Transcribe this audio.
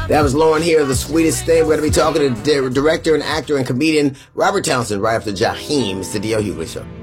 That was Lauren here, The Sweetest Thing. We're going to be talking to director and actor and comedian Robert Townsend right after Jaheim. It's the D.L. Hughley Show.